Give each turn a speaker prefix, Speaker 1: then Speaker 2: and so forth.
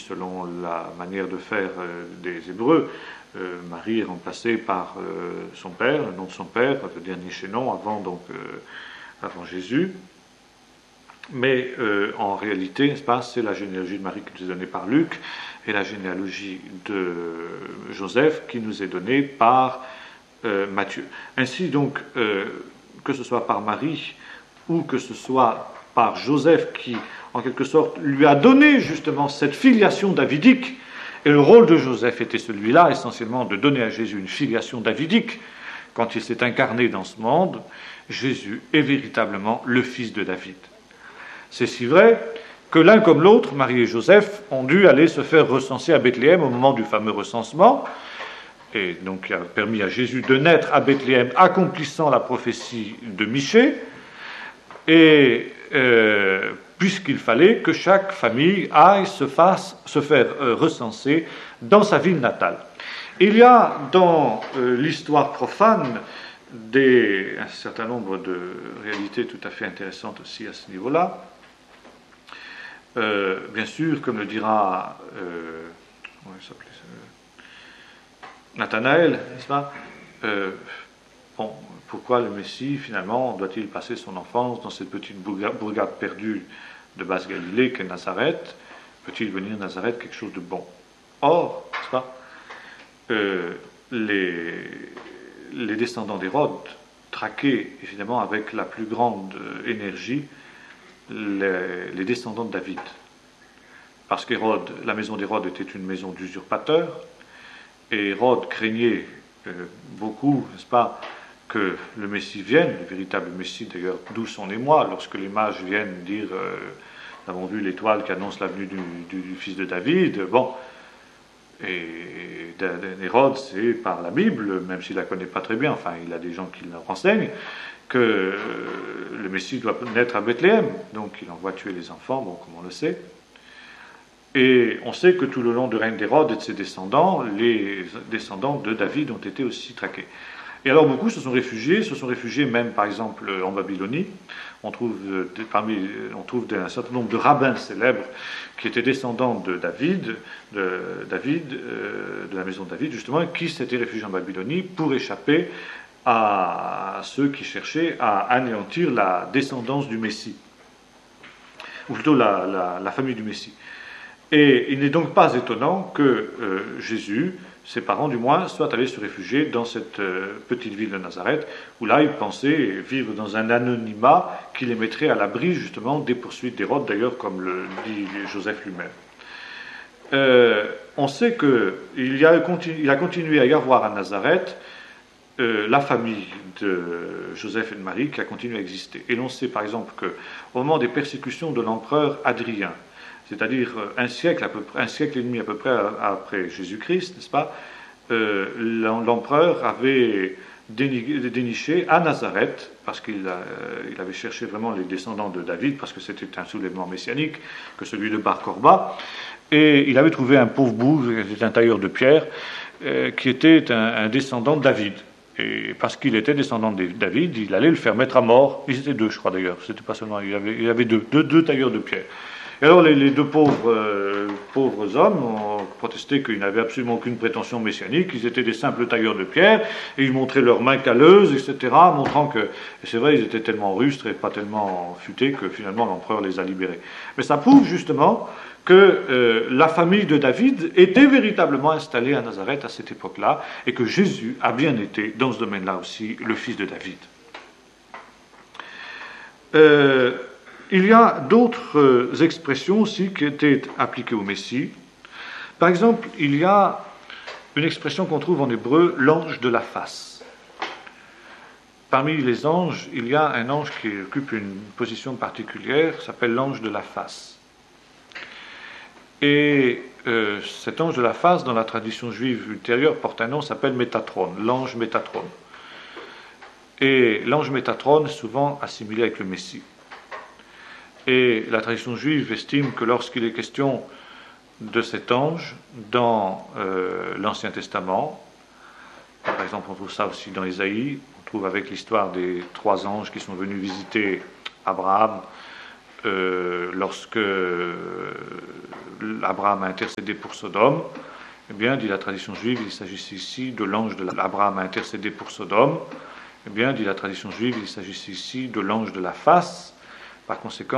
Speaker 1: selon la manière de faire des Hébreux, Marie est remplacée par son père, le nom de son père, le dernier chaînon, avant Jésus. Mais en réalité, n'est-ce pas, c'est la généalogie de Marie qui nous est donnée par Luc et la généalogie de Joseph qui nous est donnée par Matthieu. Ainsi donc, que ce soit par Marie ou que ce soit par Joseph qui, en quelque sorte, lui a donné justement cette filiation davidique, et le rôle de Joseph était celui-là, essentiellement de donner à Jésus une filiation davidique. Quand il s'est incarné dans ce monde, Jésus est véritablement le fils de David. C'est si vrai que l'un comme l'autre, Marie et Joseph, ont dû aller se faire recenser à Bethléem au moment du fameux recensement, et donc qui a permis à Jésus de naître à Bethléem, accomplissant la prophétie de Michée, et puisqu'il fallait que chaque famille aille se faire recenser dans sa ville natale. Il y a dans l'histoire profane un certain nombre de réalités tout à fait intéressantes aussi à ce niveau-là. Bien sûr, comme le dira Nathanaël, n'est-ce pas, pourquoi le Messie, finalement, doit-il passer son enfance dans cette petite bourgade perdue de Basse-Galilée qu'est Nazareth? Peut-il venir Nazareth quelque chose de bon? Or, n'est-ce pas, les descendants d'Hérode traquaient, évidemment, avec la plus grande énergie, les descendants de David. Parce qu'Hérode, la maison d'Hérode était une maison d'usurpateurs, et Hérode craignait beaucoup, n'est-ce pas, que le Messie vienne, le véritable Messie d'ailleurs, d'où son émoi, lorsque les mages viennent dire nous avons vu l'étoile qui annonce la venue du fils de David. Bon, et Hérode, c'est par la Bible, même s'il ne la connaît pas très bien, enfin il a des gens qui le renseignent, que le Messie doit naître à Bethléem, donc il envoie tuer les enfants, bon, comme on le sait. Et on sait que tout le long du règne d'Hérode et de ses descendants, les descendants de David ont été aussi traqués. Et alors beaucoup se sont réfugiés même par exemple en Babylonie. On trouve un certain nombre de rabbins célèbres qui étaient descendants de David, de la maison de David justement, qui s'étaient réfugiés en Babylonie pour échapper à ceux qui cherchaient à anéantir la descendance du Messie, ou plutôt la famille du Messie. Et il n'est donc pas étonnant que Jésus, ses parents du moins, soient allés se réfugier dans cette petite ville de Nazareth, où là ils pensaient vivre dans un anonymat qui les mettrait à l'abri justement des poursuites d'Hérode, d'ailleurs comme le dit Joseph lui-même. On sait qu'il a continué à y avoir à Nazareth la famille de Joseph et de Marie qui a continué à exister. Et l'on sait par exemple qu'au moment des persécutions de l'empereur Hadrien, c'est-à-dire un siècle et demi à peu près après Jésus-Christ, n'est-ce pas, l'empereur avait déniché à Nazareth, parce qu'il avait cherché vraiment les descendants de David, parce que c'était un soulèvement messianique, que celui de Bar Korba, et il avait trouvé un pauvre bout, c'était un tailleur de pierre, qui était un descendant de David. Et parce qu'il était descendant de David, il allait le faire mettre à mort. Ils étaient deux, je crois d'ailleurs, c'était pas seulement, il y avait deux tailleurs de pierre. Et alors les deux pauvres hommes ont protesté qu'ils n'avaient absolument aucune prétention messianique, ils étaient des simples tailleurs de pierre, et ils montraient leurs mains calleuses, etc., montrant que, et c'est vrai, ils étaient tellement rustres et pas tellement futés que finalement l'empereur les a libérés. Mais ça prouve justement que la famille de David était véritablement installée à Nazareth à cette époque-là, et que Jésus a bien été, dans ce domaine-là aussi, le fils de David. Il y a d'autres expressions aussi qui étaient appliquées au Messie. Par exemple, il y a une expression qu'on trouve en hébreu, l'ange de la face. Parmi les anges, il y a un ange qui occupe une position particulière, s'appelle l'ange de la face. Et cet ange de la face, dans la tradition juive ultérieure, porte un nom, s'appelle Métatron, l'ange Métatron. Et l'ange Métatron est souvent assimilé avec le Messie. Et la tradition juive estime que lorsqu'il est question de cet ange dans l'Ancien Testament, par exemple on trouve ça aussi dans Ésaïe, on trouve avec l'histoire des 3 anges qui sont venus visiter Abraham lorsque Abraham a intercédé pour Sodome, eh bien, dit la tradition juive, il s'agissait ici de l'ange de l'Abraham a intercédé pour Sodome. Eh bien, dit la tradition juive, il s'agissait ici de l'ange de la face. Par conséquent,